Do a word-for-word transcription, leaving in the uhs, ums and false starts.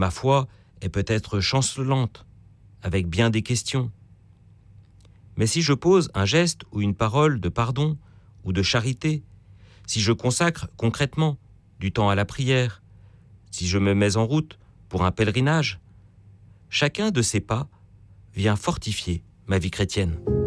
Ma foi est peut-être chancelante, avec bien des questions. Mais si je pose un geste ou une parole de pardon ou de charité, si je consacre concrètement du temps à la prière, si je me mets en route pour un pèlerinage, chacun de ces pas vient fortifier ma vie chrétienne.